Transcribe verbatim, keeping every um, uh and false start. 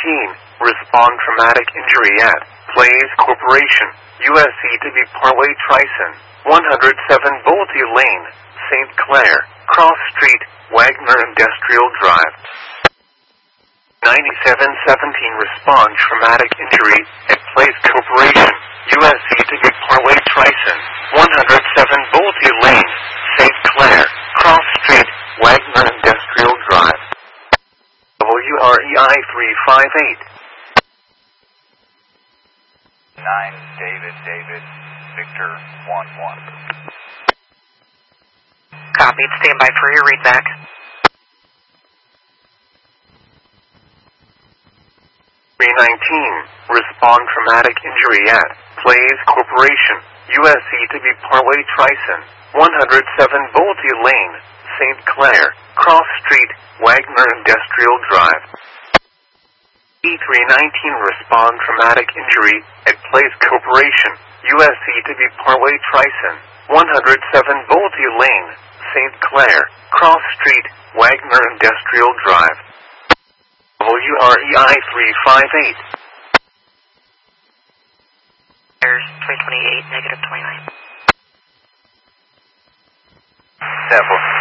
nineteen, respond traumatic injury at Plays Corporation, U S C to be Parkway Trison, one oh seven Bolte Lane, Saint Clair, Cross Street, Wagner Industrial Drive. ninety-seven seventeen, respond traumatic injury at Plays Corporation, U S C to be Parkway Trison, one oh seven Bolte Lane, Saint Clair, Cross Street, Wagner Industrial Drive. W R E I three five eight. nine David David Victor one one. Copied. Stand by for your readback. three nineteen, respond traumatic injury at Plays Corporation, U S C to be Parkway Trison, one oh seven Bolte Lane, Saint Clair, Cross Street, Wagner Industrial Drive. E three nineteen, respond traumatic injury at Plays Corporation, U S C to be Parkway Trison, one oh seven Bolte Lane, Saint Clair, Cross Street, Wagner Industrial Drive. W R E I three five eight. There's three twenty-eight, negative twenty-nine. Temple.